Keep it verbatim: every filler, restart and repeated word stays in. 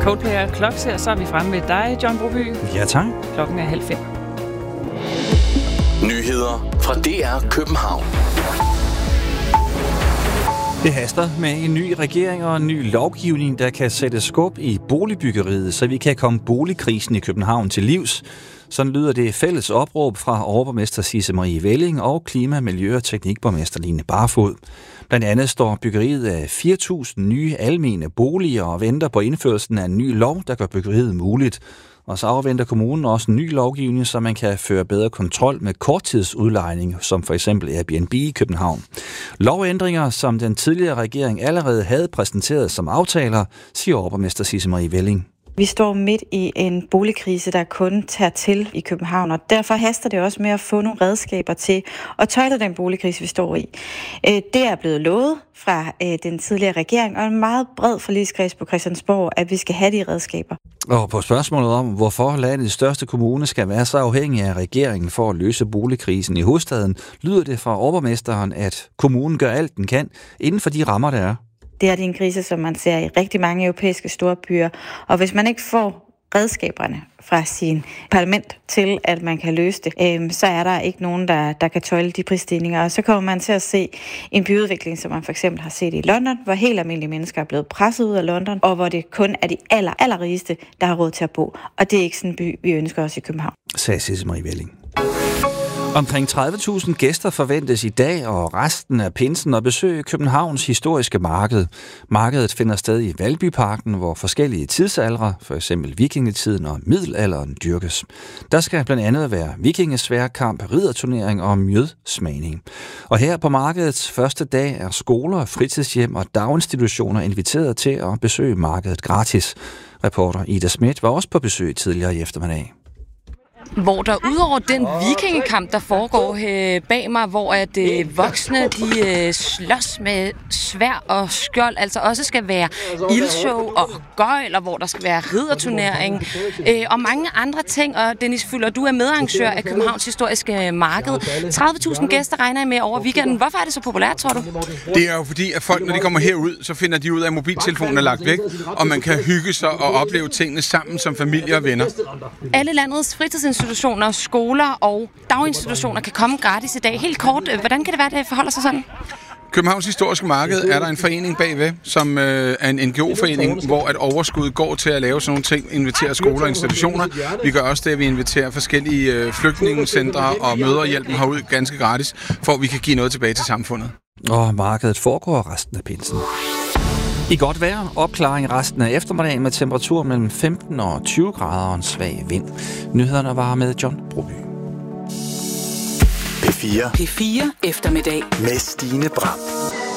Coldplay og Clocks her, så er vi fremme med dig, John Broby. Ja, tak. Klokken er halv fem. Nyheder fra D R København. Det haster med en ny regering og en ny lovgivning, der kan sætte skub i boligbyggeriet, så vi kan komme boligkrisen i København til livs. Sådan lyder det fælles opråb fra overborgmester Sisse Marie Velling og klima-, miljø- og teknikborgmester Line Barfod. Blandt andet står byggeriet af fire tusind nye almene boliger og venter på indførelsen af en ny lov, der gør byggeriet muligt. Og så afventer kommunen også en ny lovgivning, så man kan føre bedre kontrol med korttidsudlejning, som for eksempel Airbnb i København. Lovændringer, som den tidligere regering allerede havde præsenteret som aftaler, siger overborgmester Sisse Marie Velling. Vi står midt i en boligkrise, der kun tager til i København, og derfor haster det også med at få nogle redskaber til at tøjle den boligkrise, vi står i. Det er blevet lovet fra den tidligere regering, og en meget bred forligskreds på Christiansborg, at vi skal have de redskaber. Og på spørgsmålet om, hvorfor landets største kommune skal være så afhængig af regeringen for at løse boligkrisen i hovedstaden, lyder det fra overborgmesteren, at kommunen gør alt den kan inden for de rammer, der er. Det er en krise, som man ser i rigtig mange europæiske storbyer, og hvis man ikke får redskaberne fra sin parlament til, at man kan løse det, øh, så er der ikke nogen, der, der kan tøjle de prisstigninger. Og så kommer man til at se en byudvikling, som man for eksempel har set i London, hvor helt almindelige mennesker er blevet presset ud af London, og hvor det kun er de aller, allerrigeste, der har råd til at bo. Og det er ikke sådan en by, vi ønsker os i København. Sagde Sisse Marie Velling. Omkring tredive tusind gæster forventes i dag og resten af pinsen at besøge Københavns historiske marked. Markedet finder sted i Valbyparken, hvor forskellige tidsaldre, for eksempel vikingetiden og middelalderen, dyrkes. Der skal blandt andet være vikingesværdkamp, ridderturnering og mjødsmagning. Og her på markedets første dag er skoler, fritidshjem og daginstitutioner inviteret til at besøge markedet gratis. Reporter Ida Schmidt var også på besøg tidligere i eftermiddag. Hvor der udover den vikingekamp, der foregår øh, bag mig, hvor at øh, voksne de øh, slås med sværd og skjold, altså også skal være ildshow og gøjl, og hvor der skal være ridderturnering øh, og mange andre ting. Og Dennis Fuller, du er medarrangør af Københavns Historiske Marked. tredive tusind gæster regner I med over weekenden. Hvorfor er det så populært, tror du? Det er jo fordi, at folk, når de kommer herud, så finder de ud af, at mobiltelefonen er lagt væk, og man kan hygge sig og opleve tingene sammen som familie og venner. Alle landets fritidsinstitutioner, skoler og daginstitutioner kan komme gratis i dag. Helt kort, hvordan kan det være, at det forholder sig sådan? Københavns Historiske Marked er der en forening bagved, som øh, er en N G O-forening, hvor at overskuddet går til at lave sådan nogle ting, invitere skoler og institutioner. Vi gør også det, at vi inviterer forskellige øh, flygtningecentre og møderhjælpen herud ganske gratis, for at vi kan give noget tilbage til samfundet. Og markedet foregår resten af pinsen. I godt vejr, opklaring resten af eftermiddagen med temperatur mellem femten og tyve grader og en svag vind. Nyhederne var med John Broby. P fire. P fire eftermiddag med Stine Bram.